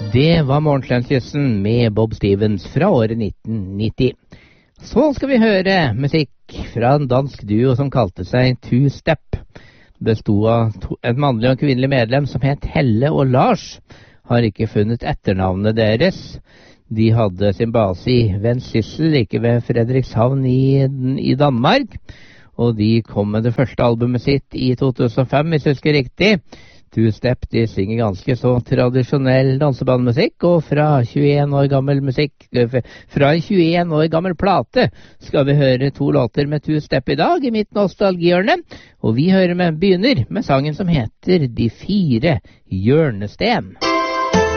Det var Morgenklønnskyssen med Bob Stevens fra året 1990. Så skal vi høre musikk fra en dansk duo som kalte seg Two Step. Bestod av et mannlig og kvinnelig medlem som het Helle og Lars. Har ikke funnet etternavnet deres. De hadde sin base i Vendsyssel, like ved Frederikshavn i Danmark. Og de kom med det første albumet sitt i 2005, hvis jeg husker riktig. Two Step, de synger ganske så tradisjonell dansebandmusikk, og fra 21 år gammel fra en 21 år gammel plate skal vi høre 2 låter med Two Step i dag i mitt nostalgihjørne, og vi begynner med sangen som heter De 4 hjørnesten.